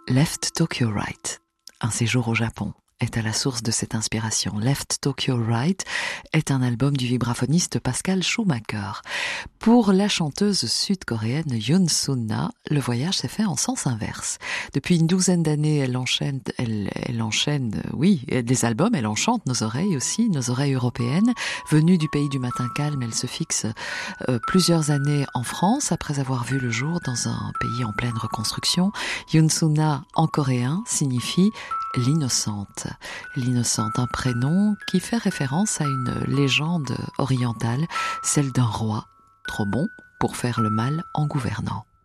Left Tokyo Right. Un séjour au Japon est à la source de cette inspiration. Left Tokyo Right est un album du vibraphoniste Pascal Schumacher. Pour la chanteuse sud-coréenne Yoon Sun-na, le voyage s'est fait en sens inverse. Depuis une douzaine d'années, elle enchaîne, des albums, elle enchante nos oreilles aussi, nos oreilles européennes. Venue du pays du matin calme, elle se fixe plusieurs années en France après avoir vu le jour dans un pays en pleine reconstruction. Yoon Sun-na, en coréen, signifie l'innocente. L'innocente, un prénom qui fait référence à une légende orientale, celle d'un roi trop bon pour faire le mal en gouvernant.